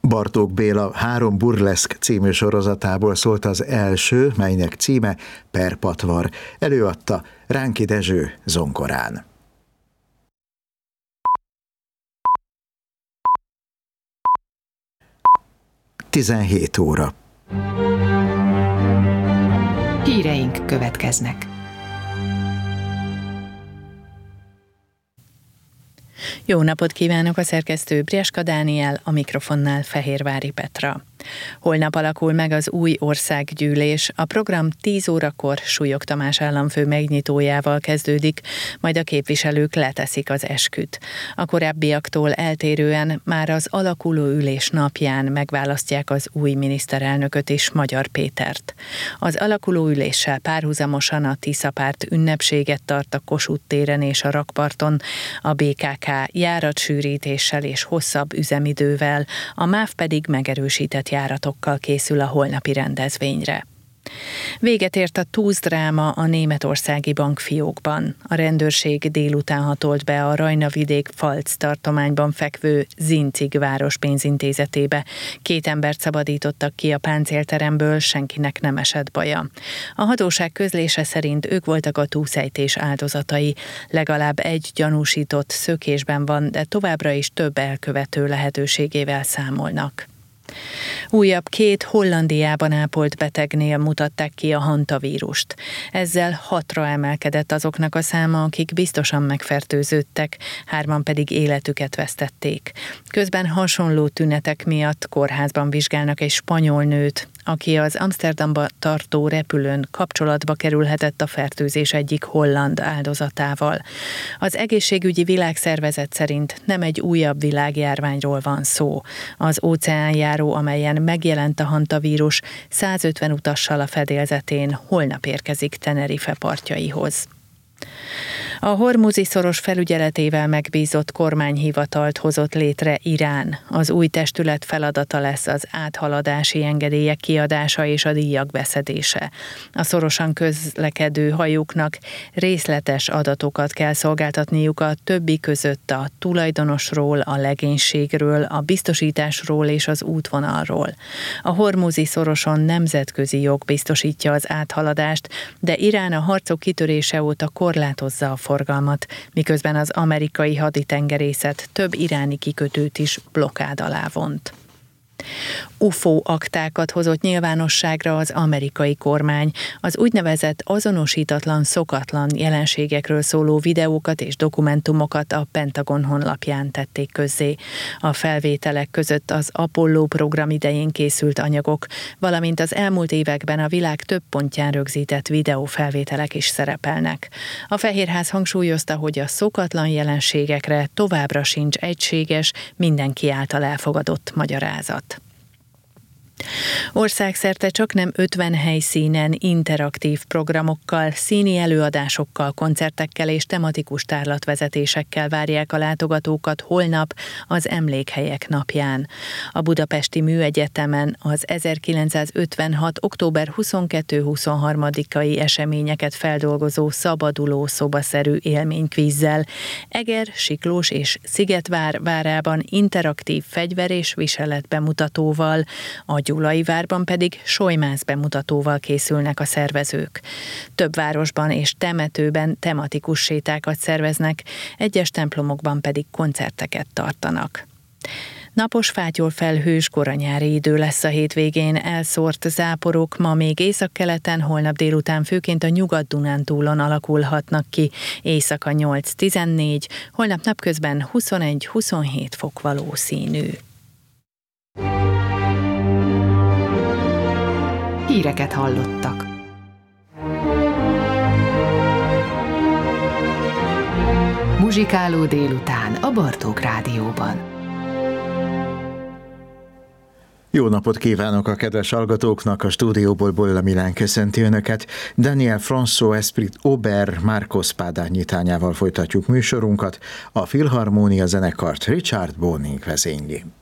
Bartók Béla 3 burleszk című sorozatából szólt az első, melynek címe Perpatvar. Előadta Ránki Dezső zongorán. Tizenhét óra. Híreink következnek. Jó napot kívánok, a szerkesztő Brieska Dániel, a mikrofonnál Fehérvári Petra. Holnap alakul meg az új országgyűlés. A program 10 órakor Súlyog Tamás államfő megnyitójával kezdődik, majd a képviselők leteszik az esküt. A korábbiaktól eltérően már az alakuló ülés napján megválasztják az új miniszterelnököt is, Magyar Pétert. Az alakuló üléssel párhuzamosan a Tisza-párt ünnepséget tart a Kossuth téren és a rakparton, a BKK járatsűrítéssel és hosszabb üzemidővel, a MÁV pedig megerősített járatokkal készül a holnapi rendezvényre. Véget ért a túzdráma a németországi bankfiókban. A rendőrség délután hatolt be a Rajna-vidék-Pfalz tartományban fekvő Zinzig város pénzintézetébe. 2 embert szabadítottak ki a páncélteremből, senkinek nem esett baja. A hatóság közlése szerint ők voltak a túlszejtés áldozatai. Legalább egy gyanúsított szökésben van, de továbbra is több elkövető lehetőségével számolnak. Újabb 2 Hollandiában ápolt betegnél mutatták ki a hantavírust. Ezzel 6-ra emelkedett azoknak a száma, akik biztosan megfertőződtek, 3 pedig életüket vesztették. Közben hasonló tünetek miatt kórházban vizsgálnak egy spanyol nőt, aki az Amsterdamba tartó repülőn kapcsolatba kerülhetett a fertőzés egyik holland áldozatával. Az Egészségügyi Világszervezet szerint nem egy újabb világjárványról van szó. Az óceánjáró, amelyen megjelent a hantavírus, 150 utassal a fedélzetén holnap érkezik Tenerife partjaihoz. A Hormuzi-szoros felügyeletével megbízott kormányhivatalt hozott létre Irán. Az új testület feladata lesz az áthaladási engedélyek kiadása és a díjak beszedése. A szorosan közlekedő hajóknak részletes adatokat kell szolgáltatniuk a többi között a tulajdonosról, a legénységről, a biztosításról és az útvonalról. A Hormuzi-szoroson nemzetközi jog biztosítja az áthaladást, de Irán a harcok kitörése óta korlátozza a forgalmat, miközben az amerikai haditengerészet több iráni kikötőt is blokkád alá vont. UFO aktákat hozott nyilvánosságra az amerikai kormány. Az úgynevezett azonosítatlan, szokatlan jelenségekről szóló videókat és dokumentumokat a Pentagon honlapján tették közzé. A felvételek között az Apollo program idején készült anyagok, valamint az elmúlt években a világ több pontján rögzített videófelvételek is szerepelnek. A Fehérház hangsúlyozta, hogy a szokatlan jelenségekre továbbra sincs egységes, mindenki által elfogadott magyarázat. Országszerte csaknem 50 helyszínen interaktív programokkal, színi előadásokkal, koncertekkel és tematikus tárlatvezetésekkel várják a látogatókat holnap az Emlékhelyek napján. A Budapesti Műegyetemen az 1956. október 22-23-ai eseményeket feldolgozó szabaduló szobaszerű élménykvízzel, Eger, Siklós és Szigetvár várában interaktív fegyver- és viseletbemutatóval, a Gyulai-várban pedig solymász bemutatóval készülnek a szervezők. Több városban és temetőben tematikus sétákat szerveznek, egyes templomokban pedig koncerteket tartanak. Napos, fátyol-felhős koranyári idő lesz a hétvégén, elszórt záporok ma még északkeleten, holnap délután főként a Nyugat-Dunántúlon alakulhatnak ki, éjszaka 8-14, holnap napközben 21-27 fok valószínű. Híreket hallottak. Muzsikáló délután a Bartók Rádióban. Jó napot kívánok a kedves hallgatóknak, a stúdióból Bolla Milán köszönti Önöket. Daniel François Esprit Auber Marco Spada nyitányával folytatjuk műsorunkat. A Filharmónia zenekart Richard Boning vezényli.